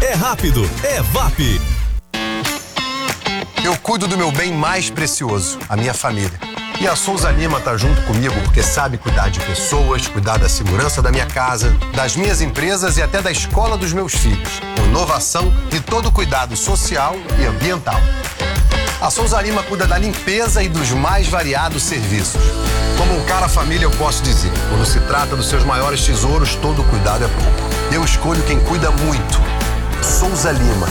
é rápido, é VAP. Eu cuido do meu bem mais precioso, a minha família. E a Souza Lima tá junto comigo porque sabe cuidar de pessoas, cuidar da segurança da minha casa, das minhas empresas e até da escola dos meus filhos. Com inovação e todo cuidado social e ambiental. A Souza Lima cuida da limpeza e dos mais variados serviços. Como um cara família, eu posso dizer, quando se trata dos seus maiores tesouros, todo cuidado é pouco. Eu escolho quem cuida muito. Souza Lima.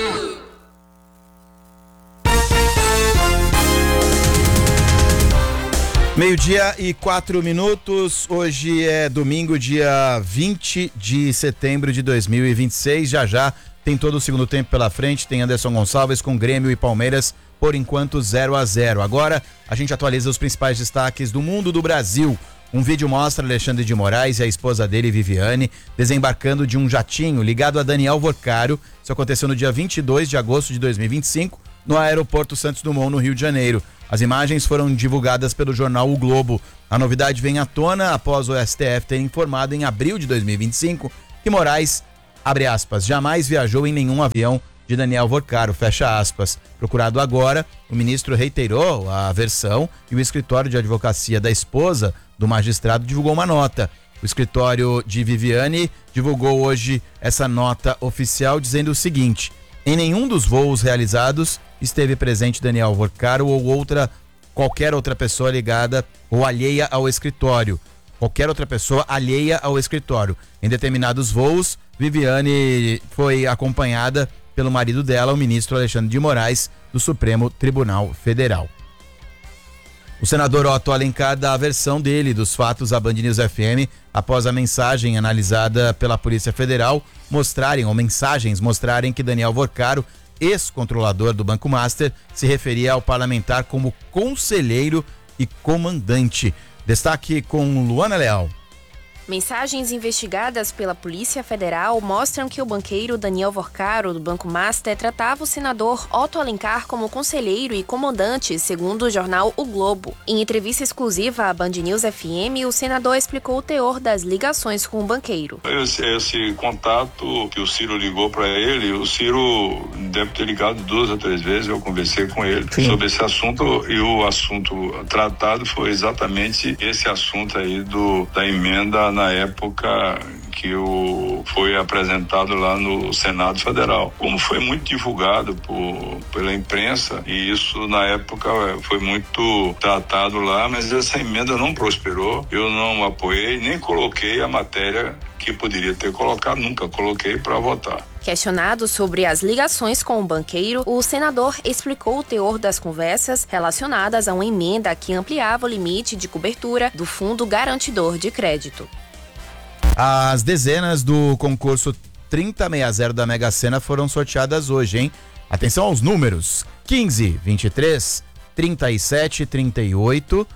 Meio-dia e 4 minutos, hoje é domingo, dia 20 de setembro de 2026, já tem todo o segundo tempo pela frente, tem Anderson Gonçalves com Grêmio e Palmeiras, por enquanto 0-0. Agora a gente atualiza os principais destaques do mundo do Brasil. Um vídeo mostra Alexandre de Moraes e a esposa dele, Viviane, desembarcando de um jatinho ligado a Daniel Vorcaro. Isso aconteceu no dia 22 de agosto de 2025, no aeroporto Santos Dumont, no Rio de Janeiro. As imagens foram divulgadas pelo jornal O Globo. A novidade vem à tona após o STF ter informado em abril de 2025 que Moraes, abre aspas, jamais viajou em nenhum avião de Daniel Vorcaro, fecha aspas. Procurado agora, o ministro reiterou a versão e o escritório de advocacia da esposa do magistrado divulgou uma nota. O escritório de Viviane divulgou hoje essa nota oficial dizendo o seguinte: em nenhum dos voos realizados esteve presente Daniel Vorcaro ou qualquer outra pessoa ligada ou alheia ao escritório. Qualquer outra pessoa alheia ao escritório. Em determinados voos, Viviane foi acompanhada pelo marido dela, o ministro Alexandre de Moraes, do Supremo Tribunal Federal. O senador Otto Alencar dá a versão dele dos fatos à Band News FM após a mensagem analisada pela Polícia Federal mensagens mostrarem que Daniel Vorcaro, ex-controlador do Banco Master, se referia ao parlamentar como conselheiro e comandante. Destaque com Luana Leal. Mensagens investigadas pela Polícia Federal mostram que o banqueiro Daniel Vorcaro, do Banco Master, tratava o senador Otto Alencar como conselheiro e comandante, segundo o jornal O Globo. Em entrevista exclusiva à Band News FM, o senador explicou o teor das ligações com o banqueiro. Esse contato que o Ciro ligou para ele, o Ciro deve ter ligado 2 ou 3 vezes, eu conversei com ele sobre esse assunto, e o assunto tratado foi exatamente esse assunto aí da emenda na época que foi apresentado lá no Senado Federal. Como foi muito divulgado pela imprensa, e isso na época foi muito tratado lá, mas essa emenda não prosperou, eu não apoiei, nem coloquei a matéria que poderia ter colocado, nunca coloquei para votar. Questionado sobre as ligações com o banqueiro, o senador explicou o teor das conversas relacionadas a uma emenda que ampliava o limite de cobertura do Fundo Garantidor de Crédito. As dezenas do concurso 3060 da Mega Sena foram sorteadas hoje, hein? Atenção aos números: 15, 23, 37, 38,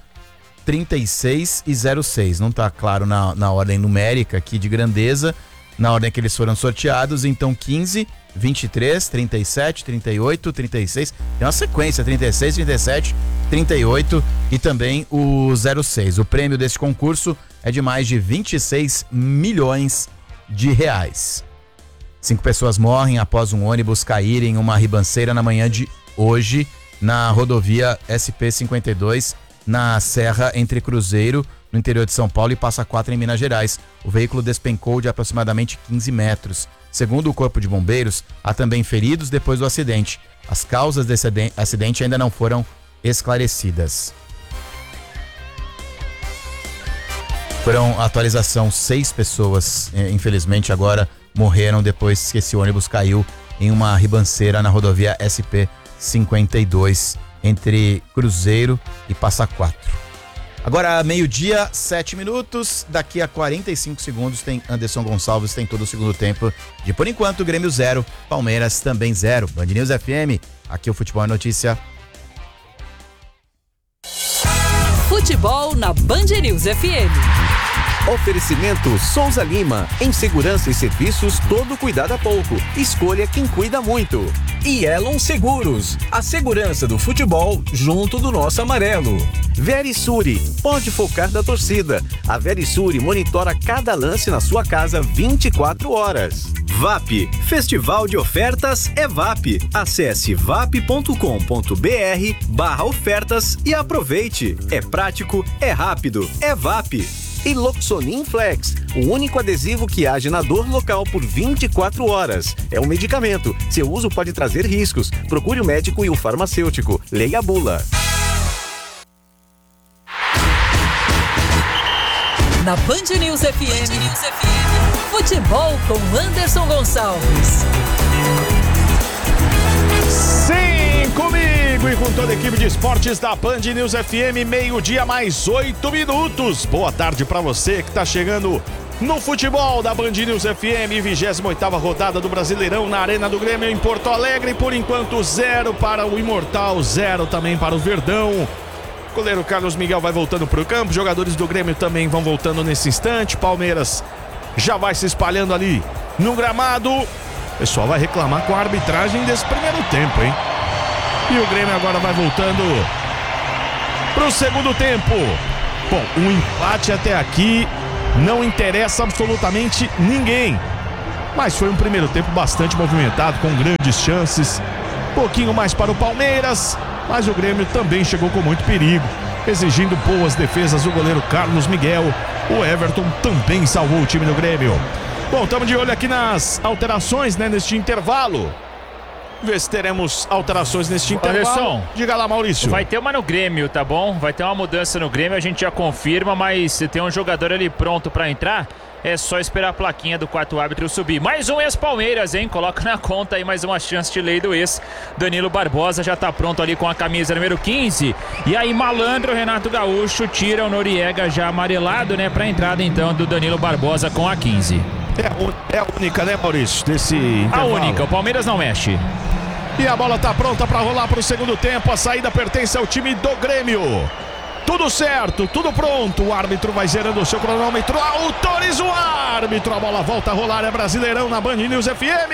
36 e 06. Não tá claro na ordem numérica aqui de grandeza, na ordem que eles foram sorteados. Então 15, 23, 37, 38, 36. Tem uma sequência: 36, 37, 38 e também o 06. O prêmio desse concurso é de mais de 26 milhões de reais. 5 pessoas morrem após um ônibus cair em uma ribanceira na manhã de hoje na rodovia SP-52, na Serra entre Cruzeiro, no interior de São Paulo, e Passa Quatro, em Minas Gerais. O veículo despencou de aproximadamente 15 metros. Segundo o Corpo de Bombeiros, há também feridos depois do acidente. As causas desse acidente ainda não foram esclarecidas. Foram atualização, 6 pessoas, infelizmente, agora morreram depois que esse ônibus caiu em uma ribanceira na rodovia SP-52, entre Cruzeiro e Passa Quatro. Agora, meio-dia, 7 minutos. Daqui a 45 segundos tem Anderson Gonçalves, tem todo o segundo tempo de, por enquanto, Grêmio 0, Palmeiras também 0. Band News FM, aqui o Futebol é Notícia. Futebol na Band News FM. Oferecimento Souza Lima. Em segurança e serviços, todo cuidado é pouco. Escolha quem cuida muito. E Elon Seguros. A segurança do futebol junto do nosso amarelo. Verisure. Pode focar da torcida. A Verisure monitora cada lance na sua casa 24 horas. VAP, Festival de Ofertas é VAP. Acesse vap.com.br/ofertas e aproveite. É prático, é rápido, é VAP. E Loxonin Flex, o único adesivo que age na dor local por 24 horas. É um medicamento. Seu uso pode trazer riscos. Procure o médico e o farmacêutico. Leia a bula. Na Band News FM, futebol com Anderson Gonçalves. Sim, comigo e com toda a equipe de esportes da Band News FM, 12:00 mais 8 minutos. Boa tarde pra você que tá chegando no futebol da Band News FM, 28ª rodada do Brasileirão na Arena do Grêmio em Porto Alegre. Por enquanto 0 para o Imortal, 0 também para o Verdão. O goleiro Carlos Miguel vai voltando para o campo, jogadores do Grêmio também vão voltando nesse instante. Palmeiras já vai se espalhando ali no gramado. O pessoal vai reclamar com a arbitragem desse primeiro tempo, hein? E o Grêmio agora vai voltando para o segundo tempo. Bom, um empate até aqui não interessa absolutamente ninguém. Mas foi um primeiro tempo bastante movimentado, com grandes chances. Um pouquinho mais para o Palmeiras, mas o Grêmio também chegou com muito perigo, exigindo boas defesas do goleiro Carlos Miguel. O Everton também salvou o time do Grêmio. Bom, estamos de olho aqui nas alterações, né, neste intervalo. Ver se teremos alterações neste intervalo. Anderson, diga lá, Maurício. Vai ter uma no Grêmio, tá bom? Vai ter uma mudança no Grêmio, a gente já confirma, mas se tem um jogador ali pronto pra entrar, é só esperar a plaquinha do quarto árbitro subir. Mais um ex-Palmeiras, hein? Coloca na conta aí mais uma chance de lei do ex. Danilo Barbosa já tá pronto ali com a camisa número 15. E aí, malandro, Renato Gaúcho tira o Noriega já amarelado, né? Pra entrada então do Danilo Barbosa com a 15. É a única, né, Maurício, desse intervalo? A única, o Palmeiras não mexe. E a bola tá pronta para rolar para o segundo tempo. A saída pertence ao time do Grêmio. Tudo certo, tudo pronto. O árbitro vai gerando o seu cronômetro. Autoriza o árbitro. A bola volta a rolar. É Brasileirão na Band News FM.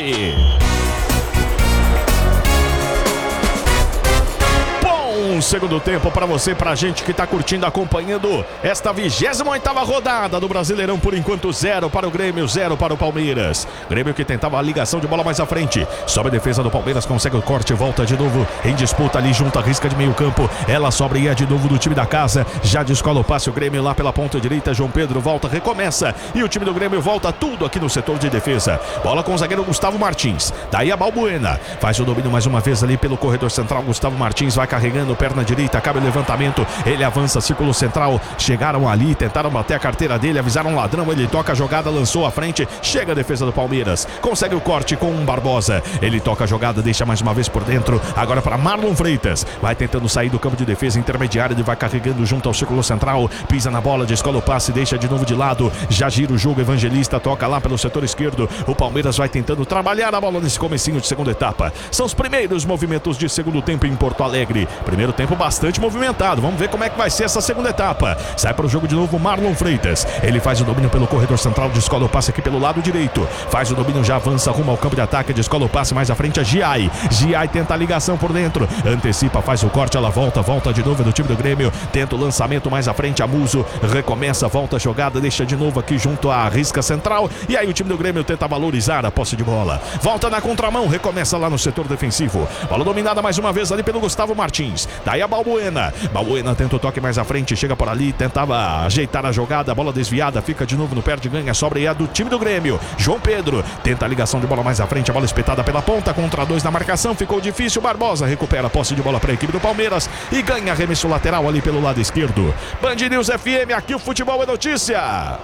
Bom segundo tempo para você, pra gente que tá curtindo, acompanhando esta 28ª rodada do Brasileirão. Por enquanto 0 para o Grêmio, 0 para o Palmeiras. Grêmio que tentava a ligação de bola mais à frente. Sobe a defesa do Palmeiras, consegue o corte, volta de novo em disputa ali junto à risca de meio campo. Ela sobra e é de novo do time da casa. Já descola o passe o Grêmio lá pela ponta direita. João Pedro volta, recomeça. E o time do Grêmio volta tudo aqui no setor de defesa. Bola com o zagueiro Gustavo Martins. Daí a Balbuena. Faz o domínio mais uma vez ali pelo corredor central. Gustavo Martins vai carregando, perna direita, cabe o levantamento, ele avança, círculo central, chegaram ali, tentaram bater a carteira dele, avisaram um ladrão, ele toca a jogada, lançou à frente, chega a defesa do Palmeiras, consegue o corte com um Barbosa, ele toca a jogada, deixa mais uma vez por dentro, agora para Marlon Freitas, vai tentando sair do campo de defesa intermediário, ele vai carregando junto ao círculo central, pisa na bola, descola o passe, deixa de novo de lado, já gira o jogo, Evangelista toca lá pelo setor esquerdo, o Palmeiras vai tentando trabalhar a bola nesse comecinho de segunda etapa, são os primeiros movimentos de segundo tempo em Porto Alegre, primeiro tempo bastante movimentado, vamos ver como é que vai ser essa segunda etapa. Sai para o jogo de novo Marlon Freitas, ele faz o domínio pelo corredor central, descola o passe aqui pelo lado direito, faz o domínio, já avança rumo ao campo de ataque, descola o passe mais à frente a Giai tenta a ligação por dentro, antecipa, faz o corte, ela volta de novo do time do Grêmio, tenta o lançamento mais à frente a Muso, recomeça, volta a jogada, deixa de novo aqui junto à risca central, e aí o time do Grêmio tenta valorizar a posse de bola, volta na contramão, recomeça lá no setor defensivo, bola dominada mais uma vez ali pelo Gustavo Martins, daí a Balbuena tenta o toque mais à frente, chega por ali, tentava ajeitar a jogada, bola desviada, fica de novo no perde, ganha, sobra e é do time do Grêmio. João Pedro tenta a ligação de bola mais à frente, a bola espetada pela ponta, contra dois na marcação, ficou difícil, Barbosa recupera a posse de bola para a equipe do Palmeiras e ganha arremesso lateral ali pelo lado esquerdo. Band News FM, aqui o futebol é notícia.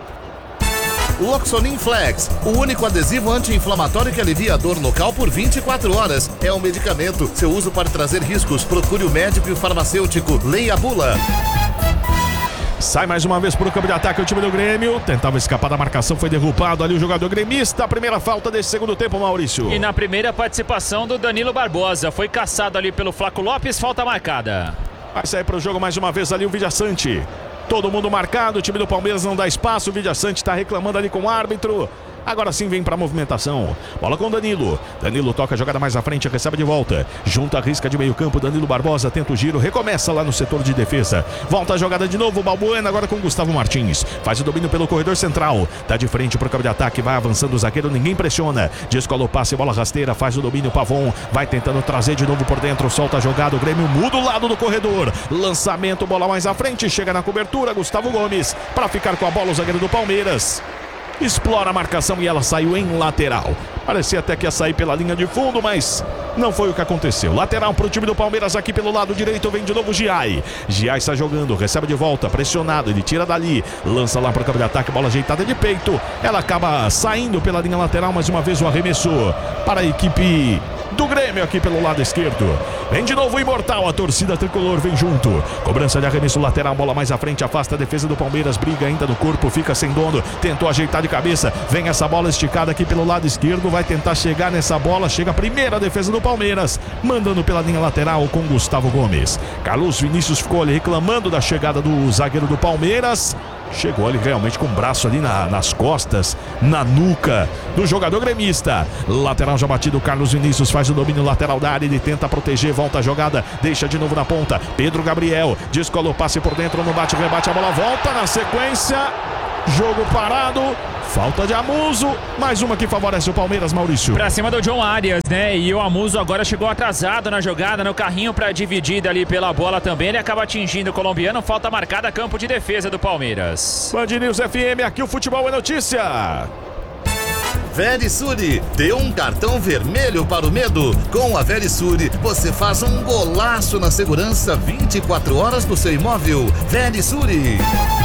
Loxonin Flex, o único adesivo anti-inflamatório que alivia a dor local por 24 horas. É um medicamento. Seu uso pode trazer riscos. Procure o médico e o farmacêutico. Leia a bula. Sai mais uma vez para o campo de ataque o time do Grêmio. Tentava escapar da marcação, foi derrubado ali o jogador gremista. A primeira falta desse segundo tempo, Maurício. E na primeira participação do Danilo Barbosa. Foi caçado ali pelo Flaco Lopes, falta marcada. Vai sair para o jogo mais uma vez ali o Villaçante. Todo mundo marcado, o time do Palmeiras não dá espaço, o Villaçante está reclamando ali com o árbitro. Agora sim vem pra movimentação. Bola com Danilo. Danilo toca a jogada mais à frente, recebe de volta. Junta a risca de meio campo, Danilo Barbosa tenta o giro, recomeça lá no setor de defesa. Volta a jogada de novo, Balbuena agora com Gustavo Martins. Faz o domínio pelo corredor central. Tá de frente pro campo de ataque, vai avançando o zagueiro, ninguém pressiona. Descola o passe, bola rasteira, faz o domínio, Pavon. Vai tentando trazer de novo por dentro, solta a jogada, o Grêmio muda o lado do corredor. Lançamento, bola mais à frente, chega na cobertura, Gustavo Gomes. Para ficar com a bola o zagueiro do Palmeiras. Explora a marcação e ela saiu em lateral. Parecia até que ia sair pela linha de fundo, mas não foi o que aconteceu. Lateral para o time do Palmeiras aqui pelo lado direito. Vem de novo Giai. Giai está jogando, recebe de volta, pressionado. Ele tira dali, lança lá para o campo de ataque. Bola ajeitada de peito. Ela acaba saindo pela linha lateral. Mais uma vez o arremesso para a equipe do Grêmio aqui pelo lado esquerdo. Vem de novo o Imortal, a torcida tricolor vem junto. Cobrança de arremesso lateral, bola mais à frente, afasta a defesa do Palmeiras, briga ainda no corpo, fica sem dono, tentou ajeitar de cabeça, vem essa bola esticada aqui pelo lado esquerdo, vai tentar chegar nessa bola, chega a primeira defesa do Palmeiras, mandando pela linha lateral com Gustavo Gomes. Carlos Vinícius ficou ali reclamando da chegada do zagueiro do Palmeiras. Chegou ali realmente com o braço ali nas costas, na nuca do jogador gremista. Lateral já batido, Carlos Vinícius faz o domínio lateral da área, ele tenta proteger, volta a jogada, deixa de novo na ponta. Pedro Gabriel descolou o passe por dentro, no bate-rebate, a bola volta na sequência. Jogo parado, falta de Amuso, mais uma que favorece o Palmeiras, Maurício. Pra cima do John Arias, né? E o Amuso agora chegou atrasado na jogada, no carrinho pra dividir ali pela bola também. Ele acaba atingindo o colombiano, falta marcada, campo de defesa do Palmeiras. Band News FM, aqui o futebol é notícia. Verisure, dê um cartão vermelho para o medo. Com a Verisure, você faz um golaço na segurança 24 horas do seu imóvel. Verisure.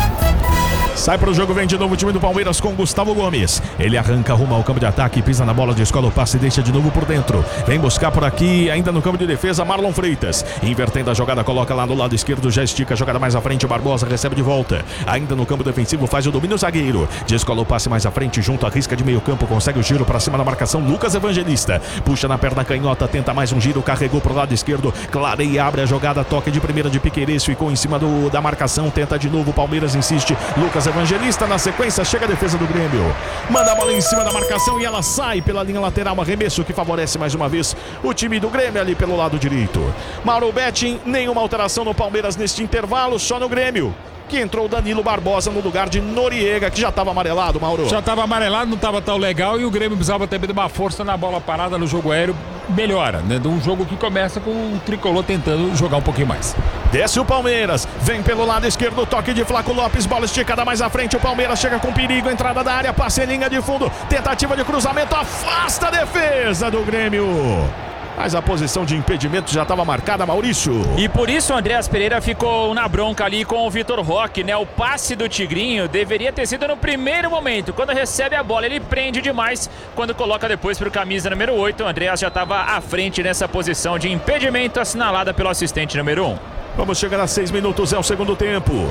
Sai pro jogo, vem de novo o time do Palmeiras com Gustavo Gomes. Ele arranca rumo ao campo de ataque, pisa na bola, descola o passe e deixa de novo por dentro. Vem buscar por aqui, ainda no campo de defesa, Marlon Freitas. Invertendo a jogada, coloca lá no lado esquerdo, já estica a jogada mais à frente, Barbosa recebe de volta. Ainda no campo defensivo, faz o domínio zagueiro. Descola o passe mais à frente, junto à risca de meio campo, consegue o giro para cima da marcação, Lucas Evangelista. Puxa na perna canhota, tenta mais um giro, carregou pro lado esquerdo, clareia, abre a jogada, toque de primeira de Piquerez, ficou em cima da marcação, tenta de novo, Palmeiras insiste, Lucas Evangelista, na sequência chega a defesa do Grêmio, manda a bola em cima da marcação e ela sai pela linha lateral, arremesso que favorece mais uma vez o time do Grêmio ali pelo lado direito. Mauro Betting, nenhuma alteração no Palmeiras neste intervalo, só no Grêmio, que entrou Danilo Barbosa no lugar de Noriega, que já estava amarelado, Mauro. Já estava amarelado, não estava tão legal e o Grêmio precisava também de uma força na bola parada no jogo aéreo, melhora, né? De um jogo que começa com o tricolor tentando jogar um pouquinho mais. Desce o Palmeiras, vem pelo lado esquerdo, toque de Flaco Lopes, bola esticada mais à frente, o Palmeiras chega com perigo, entrada da área, passe em linha de fundo, tentativa de cruzamento, afasta a defesa do Grêmio. Mas a posição de impedimento já estava marcada, Maurício. E por isso o Andreas Pereira ficou na bronca ali com o Vitor Roque, né? O passe do Tigrinho deveria ter sido no primeiro momento. Quando recebe a bola, ele prende demais. Quando coloca depois para o camisa número 8, o Andreas já estava à frente nessa posição de impedimento assinalada pelo assistente número 1. Vamos chegar a 6 minutos, é o segundo tempo.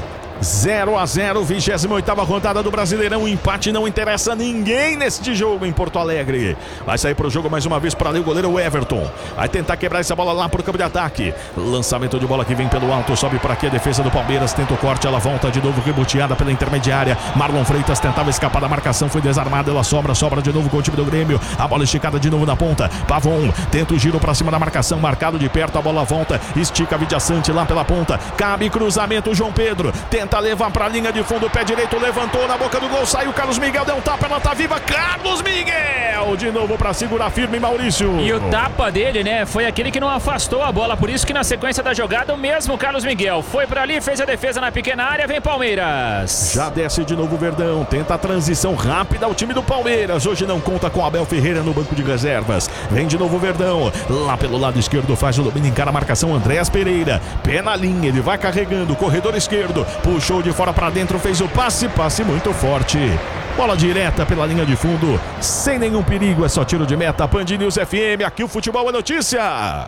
0-0, 28ª rodada do Brasileirão. O empate não interessa a ninguém neste jogo em Porto Alegre. Vai sair pro jogo mais uma vez para ali o goleiro Everton. Vai tentar quebrar essa bola lá pro campo de ataque. Lançamento de bola que vem pelo alto, sobe por aqui a defesa do Palmeiras. Tenta o corte, ela volta de novo, reboteada pela intermediária. Marlon Freitas tentava escapar da marcação, foi desarmada, ela sobra de novo com o time do Grêmio. A bola esticada de novo na ponta. Pavon tenta o giro pra cima da marcação, marcado de perto, a bola volta, estica Vidia Sante lá pela ponta. Cabe cruzamento, João Pedro tenta levar pra linha de fundo, pé direito, levantou na boca do gol, saiu Carlos Miguel, deu um tapa, ela tá viva, Carlos Miguel de novo pra segurar firme, Maurício. E o tapa dele, né, foi aquele que não afastou a bola, por isso que na sequência da jogada o mesmo Carlos Miguel foi pra ali, fez a defesa na pequena área, vem Palmeiras. Já desce de novo o Verdão, tenta a transição rápida ao time do Palmeiras, hoje não conta com Abel Ferreira no banco de reservas, vem de novo o Verdão, lá pelo lado esquerdo faz o domínio, encara a marcação, Andreas Pereira, pé na linha, ele vai carregando, corredor esquerdo, puxou de fora para dentro, fez o passe muito forte. Bola direta pela linha de fundo, sem nenhum perigo, é só tiro de meta. Band News FM, aqui o futebol é notícia.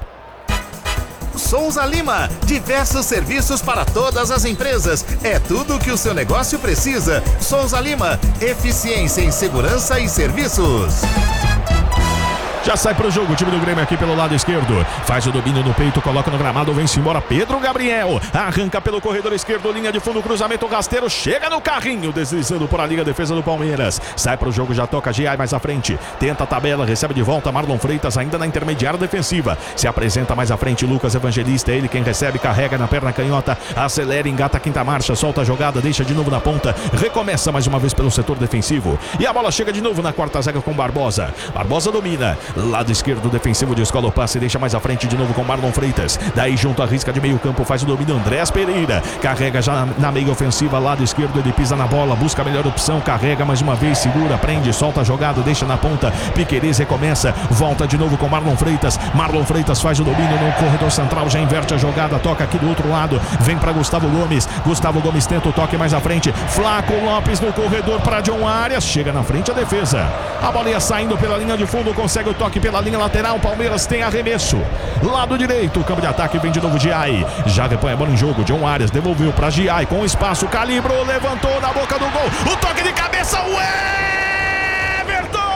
Souza Lima, diversos serviços para todas as empresas. É tudo o que o seu negócio precisa. Souza Lima, eficiência em segurança e serviços. Já sai pro jogo o time do Grêmio aqui pelo lado esquerdo. Faz o domínio no peito, coloca no gramado, vem-se embora Pedro Gabriel. Arranca pelo corredor esquerdo, linha de fundo, cruzamento rasteiro, chega no carrinho, deslizando por ali a defesa do Palmeiras. Sai pro jogo, já toca Giai mais à frente. Tenta a tabela, recebe de volta Marlon Freitas, ainda na intermediária defensiva. Se apresenta mais à frente Lucas Evangelista, ele quem recebe, carrega na perna canhota, acelera, engata a quinta marcha, solta a jogada, deixa de novo na ponta, recomeça mais uma vez pelo setor defensivo. E a bola chega de novo na quarta zaga com Barbosa. Barbosa domina. Lado esquerdo defensivo, descola o passe, deixa mais à frente de novo com Marlon Freitas. Daí junto à risca de meio campo, faz o domínio Andrés Pereira. Carrega já na meia ofensiva, lado esquerdo, ele pisa na bola, busca a melhor opção, carrega mais uma vez, segura, prende, solta a jogada, deixa na ponta. Piquerez recomeça, volta de novo com Marlon Freitas. Marlon Freitas faz o domínio no corredor central, já inverte a jogada, toca aqui do outro lado, vem para Gustavo Gomes. Gustavo Gomes tenta o toque mais à frente. Flaco Lopes no corredor para John Arias, chega na frente a defesa. A bola ia saindo pela linha de fundo, consegue o toque pela linha lateral. Palmeiras tem arremesso. Lado direito, o campo de ataque vem de novo Giai. Já repõe a bola em jogo. John Arias devolveu para Giai com espaço, calibrou, levantou na boca do gol. O toque de cabeça, o Everton!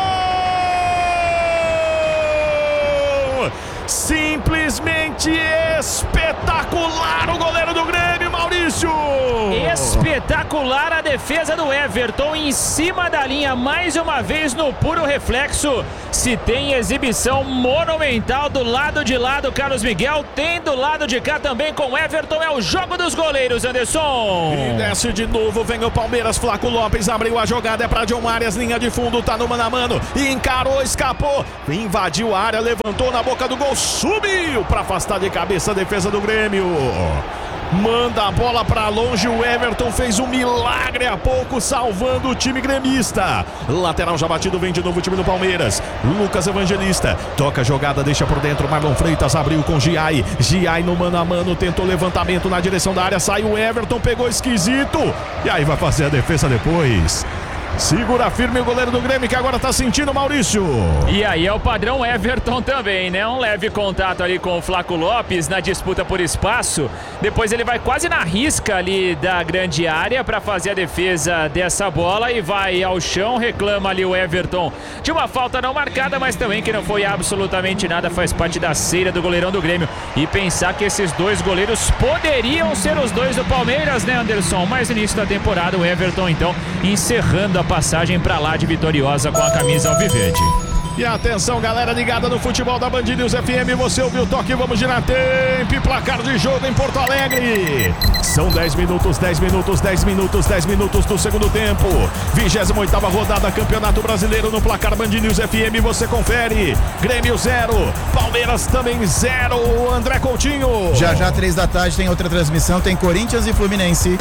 Simplesmente espetacular o goleiro do Grêmio, Maurício! Espetacular a defesa do Everton em cima da linha, mais uma vez no puro reflexo. Se tem exibição monumental do lado de lá do Carlos Miguel, tem do lado de cá também com o Everton. É o jogo dos goleiros, Anderson. E desce de novo, vem o Palmeiras. Flaco Lopes abriu a jogada, é pra John Arias, linha de fundo, tá no mano a mano, encarou, escapou, invadiu a área, levantou na boca do gol, subiu pra afastar de cabeça a defesa do Grêmio. Manda a bola pra longe, o Everton fez um milagre há pouco, salvando o time gremista. Lateral já batido, vem de novo o time do Palmeiras. Lucas Evangelista, toca a jogada, deixa por dentro, Marlon Freitas abriu com Giai. Giai no mano a mano, tentou levantamento na direção da área, saiu o Everton, pegou esquisito. E aí vai fazer a defesa depois. Segura firme o goleiro do Grêmio, que agora tá sentindo, Maurício. E aí é o padrão Everton também, né? Um leve contato ali com o Flaco Lopes na disputa por espaço. Depois ele vai quase na risca ali da grande área para fazer a defesa dessa bola e vai ao chão, reclama ali o Everton de uma falta não marcada, mas também que não foi absolutamente nada, faz parte da ceira do goleirão do Grêmio. E pensar que esses dois goleiros poderiam ser os dois do Palmeiras, né, Anderson? Mas no início da temporada o Everton então encerrando a passagem para lá de vitoriosa com a camisa alviverde. E atenção, galera ligada no futebol da Band News FM, você ouviu o toque, vamos girar tempo e placar de jogo em Porto Alegre. São 10 minutos, 10 minutos, 10 minutos, 10 minutos do segundo tempo. 28ª rodada, Campeonato Brasileiro no placar Band News FM, você confere. Grêmio 0, Palmeiras também 0, André Coutinho. Já 3 da tarde tem outra transmissão, tem Corinthians e Fluminense.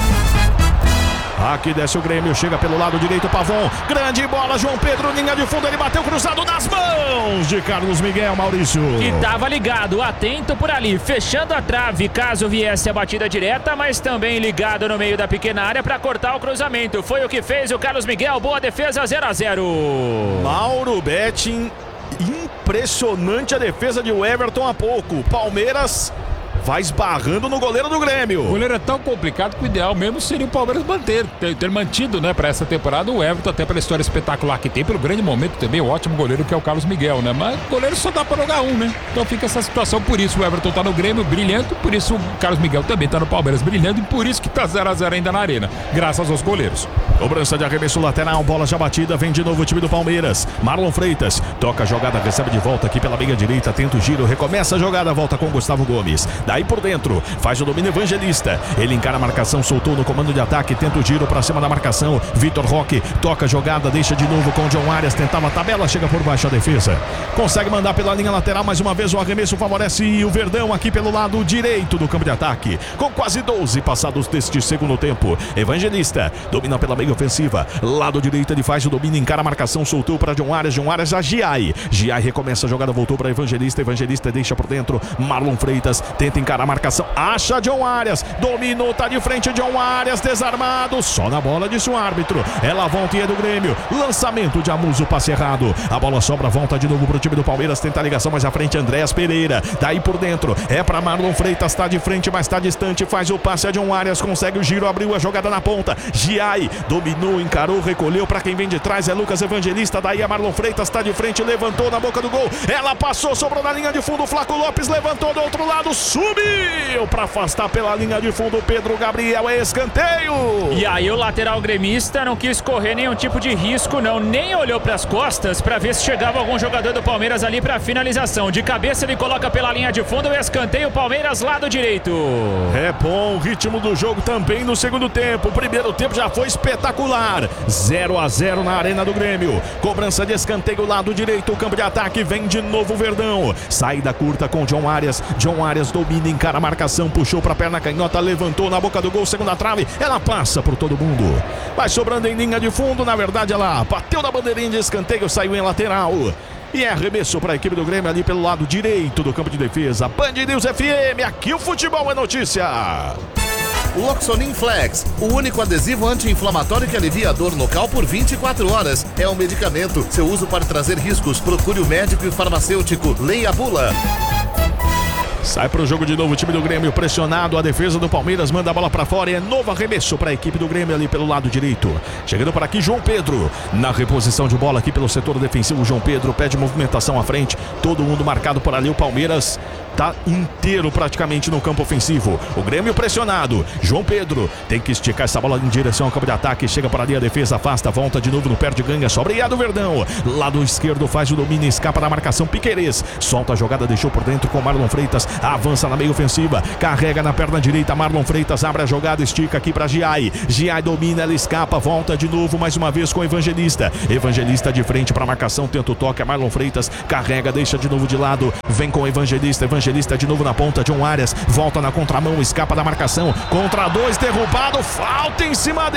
Aqui desce o Grêmio, chega pelo lado direito, Pavon, grande bola, João Pedro, linha de fundo, ele bateu cruzado nas mãos de Carlos Miguel, Maurício. Que tava ligado, atento por ali, fechando a trave caso viesse a batida direta, mas também ligado no meio da pequena área para cortar o cruzamento. Foi o que fez o Carlos Miguel, boa defesa, 0-0. Mauro Betting, impressionante a defesa de Everton há pouco. Palmeiras vai esbarrando no goleiro do Grêmio. O goleiro é tão complicado que o ideal mesmo seria o Palmeiras ter mantido, né, para essa temporada o Everton, até pela história espetacular que tem, pelo grande momento também, o ótimo goleiro que é o Carlos Miguel, né? Mas o goleiro só dá para jogar um, né? Então fica essa situação, por isso o Everton tá no Grêmio brilhando, por isso o Carlos Miguel também tá no Palmeiras brilhando e por isso que tá 0-0 ainda na arena, graças aos goleiros. Cobrança de arremesso lateral, bola já batida, vem de novo o time do Palmeiras. Marlon Freitas, toca a jogada, recebe de volta aqui pela meia direita, tenta o giro, recomeça a jogada, volta com Gustavo Gomes. Daí por dentro, faz o domínio Evangelista. Ele encara a marcação, soltou no comando de ataque, tenta o giro pra cima da marcação. Vitor Roque, toca a jogada, deixa de novo com o John Arias, tentava a tabela, chega por baixo a defesa. Consegue mandar pela linha lateral, mais uma vez o arremesso favorece o Verdão aqui pelo lado direito do campo de ataque. Com quase 12 passados deste segundo tempo. Evangelista, domina pela meia ofensiva. Lado direito, ele faz o domínio, encara a marcação, soltou para John Arias a Giai. Giai recomeça a jogada, voltou para Evangelista. Evangelista deixa por dentro. Marlon Freitas tenta encara a marcação, acha John Arias, dominou, tá de frente John Arias, desarmado, só na bola, disse o árbitro. Ela volta e é do Grêmio. Lançamento de Amuso, passe errado. A bola sobra, volta de novo pro time do Palmeiras, tenta a ligação mais à frente, Andréas Pereira, daí por dentro, é pra Marlon Freitas, tá de frente, mas tá distante, faz o passe a John Arias, consegue o giro, abriu a jogada na ponta. Giai dominou, encarou, recolheu pra quem vem de trás, é Lucas Evangelista, daí a Marlon Freitas tá de frente, levantou na boca do gol, ela passou, sobrou na linha de fundo, o Flaco Lopes levantou do outro lado, subiu pra afastar pela linha de fundo, Pedro Gabriel, é escanteio. E aí o lateral gremista não quis correr nenhum tipo de risco, não, nem olhou pras costas pra ver se chegava algum jogador do Palmeiras ali pra finalização. De cabeça ele coloca pela linha de fundo, o escanteio, Palmeiras lado direito. É bom o ritmo do jogo também no segundo tempo. O primeiro tempo já foi espetacular. 0-0 na Arena do Grêmio. Cobrança de escanteio lado direito. O campo de ataque vem de novo o Verdão. Saída curta com John Arias. John Arias domina, encara a marcação, puxou pra perna canhota, levantou na boca do gol, segunda trave. Ela passa por todo mundo. Vai sobrando em linha de fundo. Na verdade ela bateu na bandeirinha de escanteio, saiu em lateral. E é arremesso para a equipe do Grêmio ali pelo lado direito do campo de defesa. Band News FM, aqui o futebol é notícia. Loxonin Flex, o único adesivo anti-inflamatório que alivia a dor local por 24 horas. É um medicamento. Seu uso pode trazer riscos. Procure o médico e o farmacêutico. Leia a bula. Sai pro jogo de novo o time do Grêmio, pressionado, a defesa do Palmeiras manda a bola pra fora e é novo arremesso para a equipe do Grêmio ali pelo lado direito. Chegando por aqui João Pedro, na reposição de bola aqui pelo setor defensivo, João Pedro pede movimentação à frente, todo mundo marcado por ali, o Palmeiras tá inteiro praticamente no campo ofensivo. O Grêmio pressionado, João Pedro tem que esticar essa bola em direção ao campo de ataque, chega por ali, a defesa afasta, volta de novo no perde, ganha, sobra e é do Verdão. Lado esquerdo faz o domínio, escapa da marcação, Piquerez, solta a jogada, deixou por dentro com Marlon Freitas, avança na meia ofensiva, carrega na perna direita, Marlon Freitas abre a jogada, estica aqui para Giai, Giai domina, ela escapa, volta de novo mais uma vez com Evangelista, Evangelista de frente para a marcação, tenta o toque, a Marlon Freitas carrega, deixa de novo de lado, vem com Evangelista de novo na ponta, John Arias volta na contramão, escapa da marcação, contra dois, derrubado, falta em cima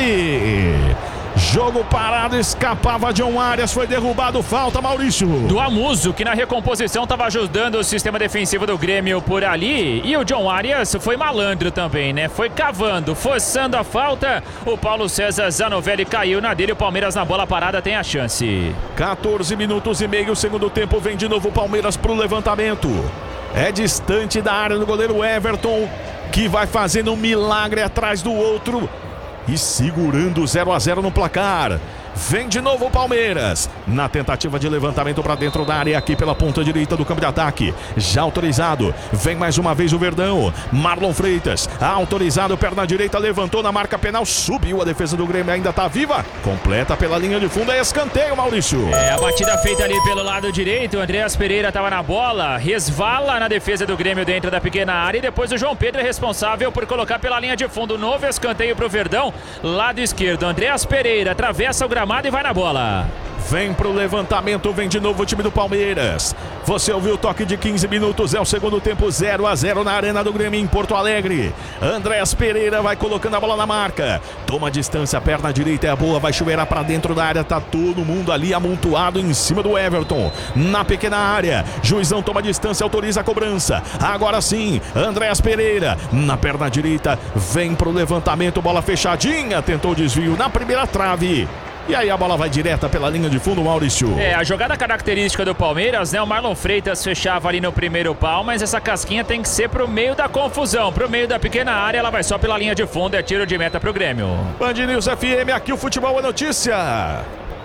dele. Jogo parado, escapava John Arias, foi derrubado, falta, Maurício. Do Amuso, que na recomposição estava ajudando o sistema defensivo do Grêmio por ali. E o John Arias foi malandro também, né? Foi cavando, forçando a falta. O Paulo César Zanovelli caiu na dele, o Palmeiras na bola parada tem a chance. 14 minutos e meio, segundo tempo, vem de novo o Palmeiras pro levantamento. É distante da área do goleiro Everton, que vai fazendo um milagre atrás do outro e segurando 0-0 no placar. Vem de novo o Palmeiras na tentativa de levantamento para dentro da área aqui pela ponta direita do campo de ataque, já autorizado, vem mais uma vez o Verdão, Marlon Freitas autorizado, perna direita, levantou na marca penal, subiu, a defesa do Grêmio ainda tá viva, completa pela linha de fundo, é escanteio, Maurício. É a batida feita ali pelo lado direito, o Andréas Pereira estava na bola, resvala na defesa do Grêmio dentro da pequena área e depois o João Pedro é responsável por colocar pela linha de fundo, novo escanteio pro Verdão, lado esquerdo, Andréas Pereira atravessa o gramado e vai na bola. Vem pro levantamento, vem de novo o time do Palmeiras. Você ouviu o toque de 15 minutos, é o segundo tempo, 0-0 na Arena do Grêmio em Porto Alegre. Andréas Pereira vai colocando a bola na marca, toma distância, a perna direita é boa, vai chuveirar pra dentro da área, tá todo mundo ali amontoado em cima do Everton, na pequena área, juizão toma distância, autoriza a cobrança, agora sim, Andréas Pereira, na perna direita, vem pro levantamento, bola fechadinha, tentou o desvio na primeira trave. E aí a bola vai direta pela linha de fundo, Maurício. É, a jogada característica do Palmeiras, né? O Marlon Freitas fechava ali no primeiro pau, mas essa casquinha tem que ser pro meio da confusão, pro meio da pequena área, ela vai só pela linha de fundo, é tiro de meta pro Grêmio. Band News FM, aqui o futebol é notícia.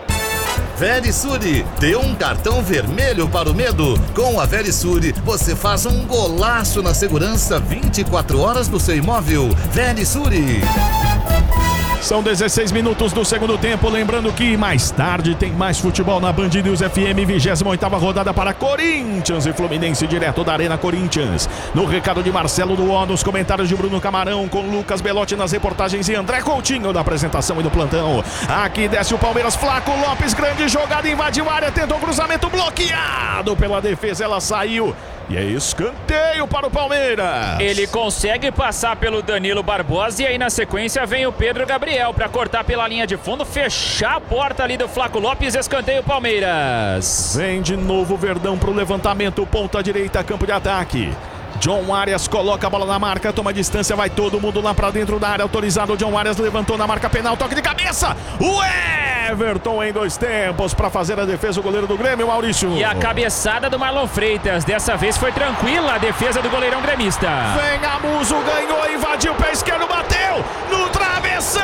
Verisure, dê um cartão vermelho para o medo. Com a Verisure, você faz um golaço na segurança 24 horas do seu imóvel. Verisure. São 16 minutos do segundo tempo, lembrando que mais tarde tem mais futebol na Band News FM, 28ª rodada para Corinthians e Fluminense, direto da Arena Corinthians. No recado de Marcelo Duó, nos comentários de Bruno Camarão, com Lucas Belotti nas reportagens e André Coutinho da apresentação e do plantão. Aqui desce o Palmeiras, Flaco Lopes, grande jogada, invadiu a área, tentou o cruzamento, bloqueado pela defesa, ela saiu. E é escanteio para o Palmeiras. Ele consegue passar pelo Danilo Barbosa e aí na sequência vem o Pedro Gabriel para cortar pela linha de fundo, fechar a porta ali do Flaco Lopes, escanteio Palmeiras. Vem de novo o Verdão para o levantamento, ponta direita, campo de ataque. John Arias coloca a bola na marca, toma distância, vai todo mundo lá pra dentro da área, autorizado. O John Arias levantou na marca penal, toque de cabeça. O Everton em 2 tempos pra fazer a defesa, o goleiro do Grêmio, Maurício. E a cabeçada do Marlon Freitas, dessa vez foi tranquila a defesa do goleirão gremista. Vem Amuso, ganhou, invadiu o pé esquerdo, bateu no travessão.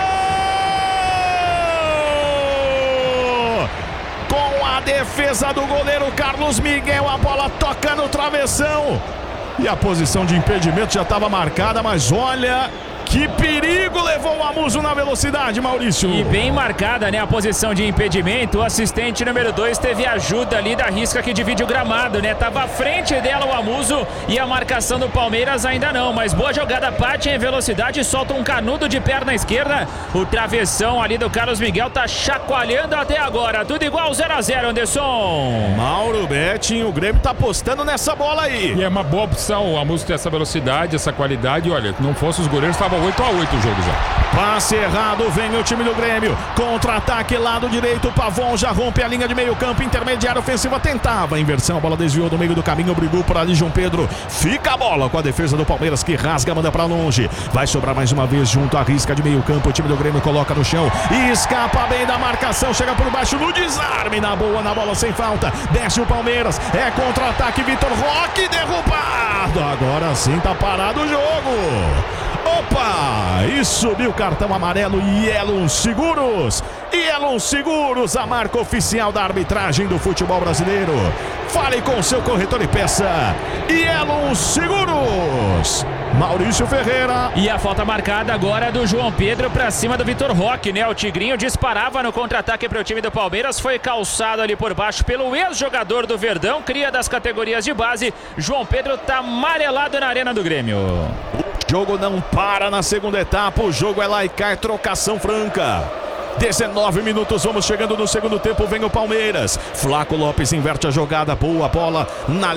Com a defesa do goleiro Carlos Miguel, a bola toca no travessão. E a posição de impedimento já estava marcada, mas olha que perigo levou o Amuso na velocidade, Maurício. E bem marcada, né, a posição de impedimento. O assistente número 2 teve ajuda ali da risca que divide o gramado, né? Tava à frente dela o Amuso e a marcação do Palmeiras ainda não. Mas boa jogada, Paty em velocidade, solta um canudo de perna esquerda. O travessão ali do Carlos Miguel tá chacoalhando até agora. Tudo igual 0-0, Anderson. Mauro Betting, o Grêmio tá apostando nessa bola aí. E é uma boa opção o Amuso ter essa velocidade, essa qualidade. Olha, se não fosse os goleiros, estavam 8-8 o jogo já. Passe errado, vem o time do Grêmio. Contra-ataque, lado direito, Pavon já rompe a linha de meio campo, intermediária ofensiva, tentava a inversão, a bola desviou do meio do caminho, brigou por ali João Pedro. Fica a bola com a defesa do Palmeiras que rasga, manda pra longe. Vai sobrar mais uma vez junto à risca de meio campo, o time do Grêmio coloca no chão e escapa bem da marcação, chega por baixo no desarme, na boa, na bola sem falta. Desce o Palmeiras, é contra-ataque, Vitor Roque derrubado. Agora sim tá parado o jogo. Opa! E subiu o cartão amarelo Yellow Seguros. Yellow Seguros, a marca oficial da arbitragem do futebol brasileiro. Fale com seu corretor e peça Yellow Seguros. Maurício Ferreira. E a falta marcada agora do João Pedro pra cima do Vitor Roque, né? O Tigrinho disparava no contra-ataque pro time do Palmeiras, foi calçado ali por baixo pelo ex-jogador do Verdão, cria das categorias de base. João Pedro tá amarelado na arena do Grêmio. O jogo não para na segunda etapa, o jogo é lá e cá, trocação franca. 19 minutos, vamos chegando no segundo tempo, vem o Palmeiras. Flaco Lopes inverte a jogada, boa bola na